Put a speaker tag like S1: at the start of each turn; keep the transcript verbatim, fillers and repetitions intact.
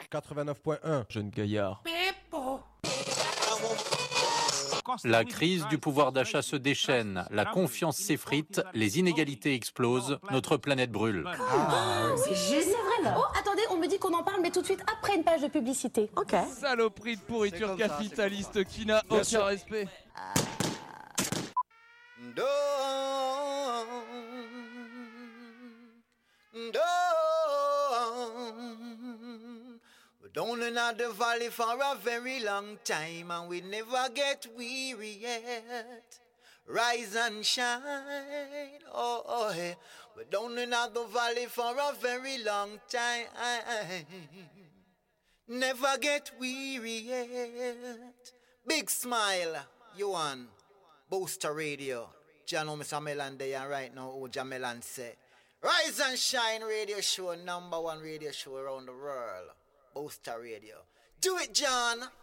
S1: quatre-vingt-neuf point un.
S2: Jeune gaillard.
S3: La crise du pouvoir d'achat se déchaîne, la confiance s'effrite, les inégalités explosent, notre planète brûle.
S4: Ah, c'est juste, c'est vrai.
S5: Oh, attendez, on me dit qu'on en parle, mais tout de suite après une page de publicité.
S4: Ok.
S2: Saloperie de pourriture capitaliste qui n'a aucun respect.
S6: Don't, don't, we're down in the valley for a very long time and we never get weary yet. Rise and shine, oh, oh, hey. We're down in the valley for a very long time. Never get weary yet. Big smile, you on Booster Radio. Jano Mister Melan there right now, who Jamelan say. Rise and Shine radio show, number one radio show around the world. Booster Radio. Do it, John!